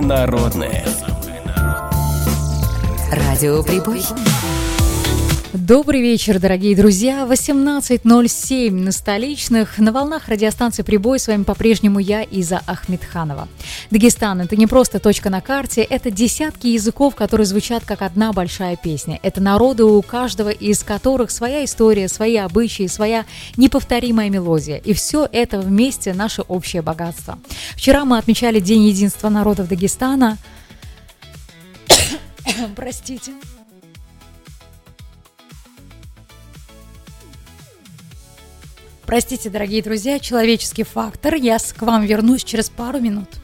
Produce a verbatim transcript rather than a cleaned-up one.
народное. Радио Прибой. Добрый вечер, дорогие друзья. восемнадцать ноль семь на столичных. На волнах радиостанции «Прибой» с вами по-прежнему я, Иза Ахмедханова. Дагестан — это не просто точка на карте, это десятки языков, которые звучат как одна большая песня. Это народы, у каждого из которых своя история, свои обычаи, своя неповторимая мелодия. И все это вместе — наше общее богатство. Вчера мы отмечали День единства народов Дагестана. Простите. Простите, дорогие друзья, человеческий фактор. Я к вам вернусь через пару минут.